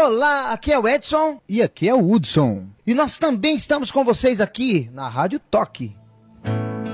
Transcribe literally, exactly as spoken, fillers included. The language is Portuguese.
Olá, aqui é o Edson. E aqui é o Hudson. E nós também estamos com vocês aqui na Rádio Toque.